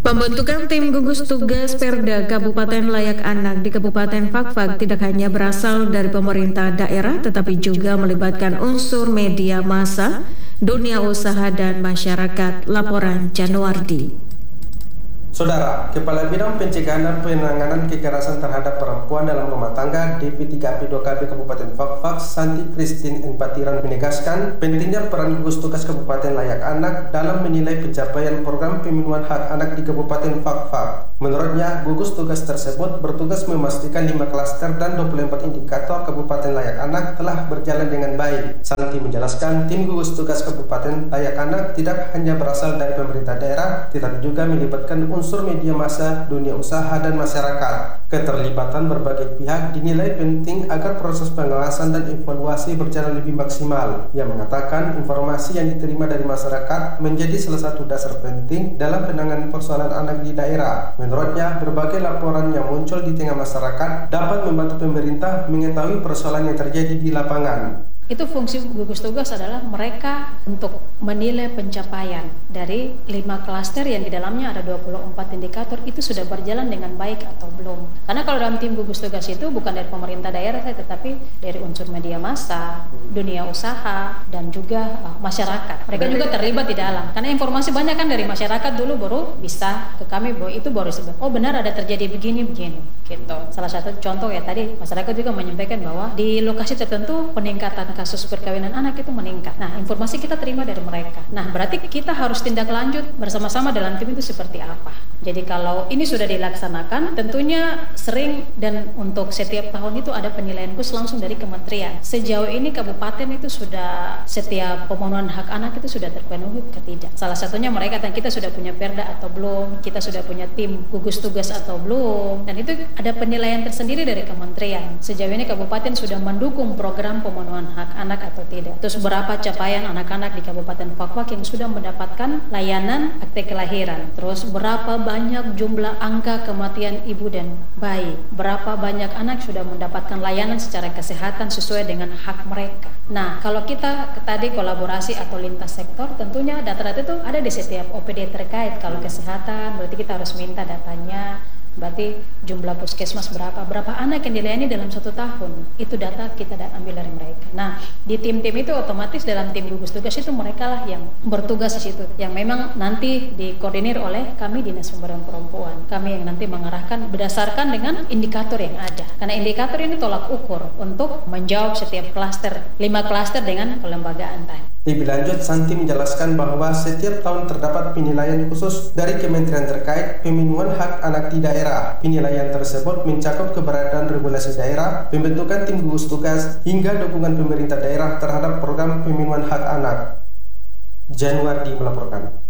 Pembentukan tim gugus tugas Perda Kabupaten Layak Anak di Kabupaten Fakfak tidak hanya berasal dari pemerintah daerah tetapi juga melibatkan unsur media massa, dunia usaha dan masyarakat. Laporan Januardi. Saudara, Kepala Bidang Pencegahan dan Penanganan Kekerasan Terhadap Perempuan dalam Rumah Tangga DP3AP2KB Kabupaten Fakfak, Santi Christine Empatiran menegaskan pentingnya peran gugus tugas Kabupaten Layak Anak dalam menilai pencapaian program pemenuhan hak anak di Kabupaten Fakfak. Menurutnya, gugus tugas tersebut bertugas memastikan 5 klaster dan 24 indikator Kabupaten Layak Anak telah berjalan dengan baik. Santi menjelaskan tim gugus tugas Kabupaten Layak Anak tidak hanya berasal dari pemerintah daerah, tetapi juga melibatkan unsur media massa, dunia usaha, dan masyarakat. Keterlibatan berbagai pihak dinilai penting agar proses pengawasan dan evaluasi berjalan lebih maksimal. Ia mengatakan informasi yang diterima dari masyarakat menjadi salah satu dasar penting dalam penanganan persoalan anak di daerah. Menurutnya, berbagai laporan yang muncul di tengah masyarakat dapat membantu pemerintah mengetahui persoalan yang terjadi di lapangan. Itu fungsi gugus tugas adalah mereka untuk menilai pencapaian dari 5 klaster yang di dalamnya ada 24 indikator itu sudah berjalan dengan baik atau belum. Karena kalau dalam tim gugus tugas itu bukan dari pemerintah daerah tetapi dari unsur media massa, dunia usaha, dan juga masyarakat. Mereka juga terlibat di dalam. Karena informasi banyak kan dari masyarakat dulu baru bisa ke kami bahwa itu baru sebut. Oh benar ada terjadi begini gitu. Salah satu contoh ya tadi masyarakat juga menyampaikan bahwa di lokasi tertentu peningkatan kasus perkawinan anak itu meningkat. Nah, informasi kita terima dari mereka. Nah, berarti kita harus tindak lanjut bersama-sama dalam tim itu seperti apa. Jadi kalau ini sudah dilaksanakan, tentunya sering dan untuk setiap tahun itu ada penilaian khusus langsung dari kementerian. Sejauh ini kabupaten itu sudah setiap pemenuhan hak anak itu sudah terpenuhi atau tidak. Salah satunya mereka tanya kita sudah punya perda atau belum, kita sudah punya tim gugus tugas atau belum, dan itu ada penilaian tersendiri dari kementerian. Sejauh ini kabupaten sudah mendukung program pemenuhan hak anak atau tidak. Terus berapa capaian anak-anak di Kabupaten Fakfak yang sudah mendapatkan layanan akte kelahiran. Terus berapa banyak jumlah angka kematian ibu dan bayi. Berapa banyak anak sudah mendapatkan layanan secara kesehatan sesuai dengan hak mereka. Nah, kalau kita tadi kolaborasi atau lintas sektor, tentunya data-data itu ada di setiap OPD terkait. Kalau kesehatan, berarti kita harus minta datanya. Berarti jumlah puskesmas berapa anak yang dilayani dalam 1 tahun, itu data kita ambil dari mereka. Nah, di tim-tim itu otomatis dalam tim gugus tugas itu mereka lah yang bertugas di situ, yang memang nanti dikoordinir oleh kami Dinas Pemberdayaan Perempuan. Kami yang nanti mengarahkan berdasarkan dengan indikator yang ada. Karena indikator ini tolak ukur untuk menjawab setiap klaster, 5 klaster dengan kelembagaan tadi. Lebih lanjut, Santi menjelaskan bahwa setiap tahun terdapat penilaian khusus dari kementerian terkait pemenuhan hak anak di daerah. Penilaian tersebut mencakup keberadaan regulasi daerah, pembentukan tim gugus tugas, hingga dukungan pemerintah daerah terhadap program pemenuhan hak anak. Januardi melaporkan.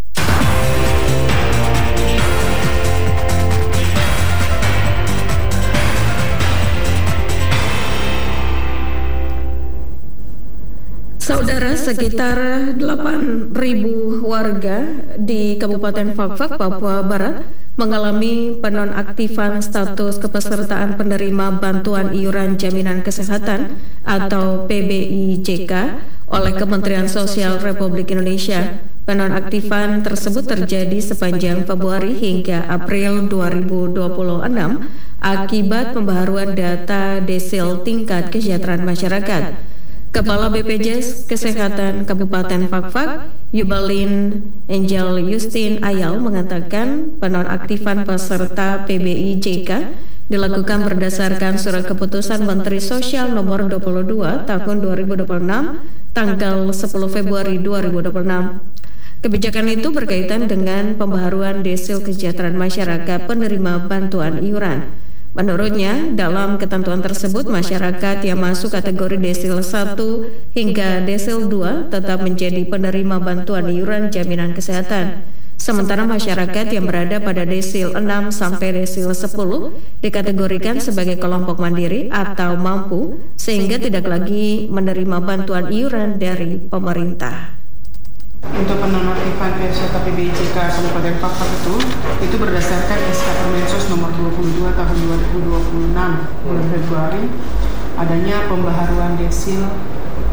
Saudara, sekitar 8.000 warga di Kabupaten Fakfak, Papua Barat mengalami penonaktifan status kepesertaan penerima bantuan iuran jaminan kesehatan atau PBIJK oleh Kementerian Sosial Republik Indonesia. Penonaktifan tersebut terjadi sepanjang Februari hingga April 2026 akibat pembaharuan data desil tingkat kesejahteraan masyarakat. Kepala BPJS Kesehatan Kabupaten Fakfak, Yubalin Angel Justin Ayal mengatakan penonaktifan peserta PBIJK dilakukan berdasarkan surat keputusan Menteri Sosial nomor 22 tahun 2026 tanggal 10 Februari 2026. Kebijakan itu berkaitan dengan pembaharuan desil kesejahteraan masyarakat penerima bantuan iuran. Menurutnya, dalam ketentuan tersebut, masyarakat yang masuk kategori desil 1 hingga desil 2 tetap menjadi penerima bantuan iuran jaminan kesehatan. Sementara masyarakat yang berada pada desil 6 sampai desil 10 dikategorikan sebagai kelompok mandiri atau mampu, sehingga tidak lagi menerima bantuan iuran dari pemerintah. Untuk penonaktifan peserta PBIJK Kabupaten Fakfak itu berdasarkan SK Permensos nomor 22 tahun 2026 bulan Februari, adanya pembaharuan desil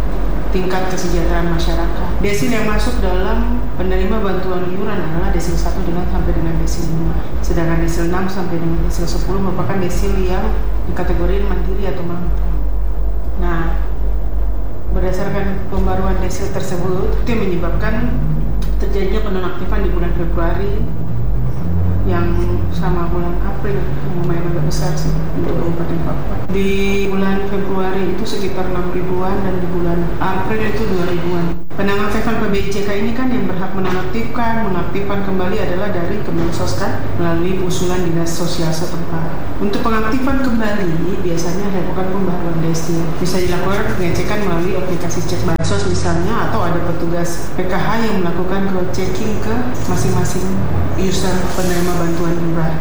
tingkat kesejahteraan masyarakat. Desil yang masuk dalam penerima bantuan iuran adalah desil 1 sampai dengan desil 5. Sedangkan desil 6 sampai dengan desil 10 merupakan desil yang dikategorikan mandiri atau mampu. Nah, berdasarkan pembaruan desil tersebut, itu yang menyebabkan terjadinya penonaktifan di bulan Februari yang sama bulan April, lumayan agak besar sih untuk Kabupaten Papua. Di bulan Februari itu sekitar 6 ribuan dan di bulan April itu 2 ribuan. Penonaktifan PBIJK ini kan yang berhak mengaktifkan kembali adalah dari Kemensos kan, melalui usulan Dinas Sosial setempat. Untuk pengaktifan kembali biasanya dilakukan pembaruan desil. Bisa dilakukan pengecekan melalui aplikasi cek bansos misalnya, atau ada petugas PKH yang melakukan crowd checking ke masing-masing user penerima bantuan iuran.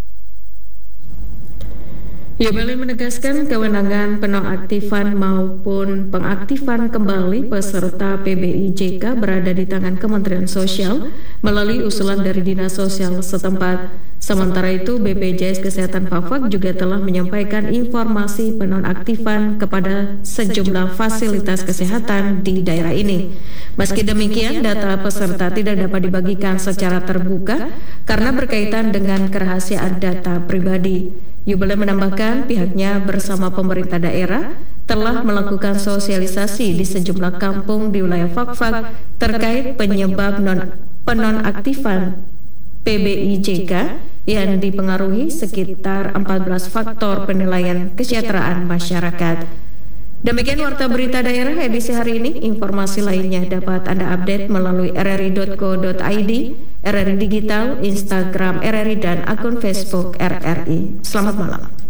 Yobeli menegaskan kewenangan penonaktifan maupun pengaktifan kembali peserta PBIJK berada di tangan Kementerian Sosial melalui usulan dari Dinas Sosial setempat. Sementara itu, BPJS Kesehatan Fak-Fak juga telah menyampaikan informasi penonaktifan kepada sejumlah fasilitas kesehatan di daerah ini. Meski demikian, data peserta tidak dapat dibagikan secara terbuka karena berkaitan dengan kerahasiaan data pribadi. Yubele menambahkan pihaknya bersama pemerintah daerah telah melakukan sosialisasi di sejumlah kampung di wilayah Fak-Fak terkait penyebab penonaktifan PBIJK yang dipengaruhi sekitar 14 faktor penilaian kesejahteraan masyarakat. Demikian Warta Berita Daerah edisi hari ini. Informasi lainnya dapat Anda update melalui rri.co.id, RRI Digital, Instagram RRI, dan akun Facebook RRI. Selamat malam.